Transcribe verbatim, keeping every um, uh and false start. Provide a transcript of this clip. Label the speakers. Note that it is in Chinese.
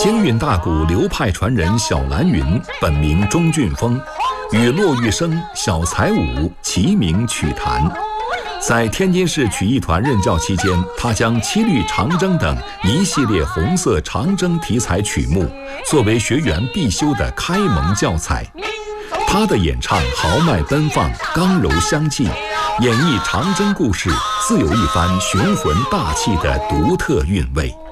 Speaker 1: 京韵大鼓流派传人小蓝云，本名钟俊峰，与骆玉生、小才武齐名曲坛。在天津市曲艺团任教期间，他将七律长征等一系列红色长征题材曲目作为学员必修的开蒙教材。他的演唱豪迈奔放，刚柔相济，演绎长征故事自有一番雄浑大气的独特韵味。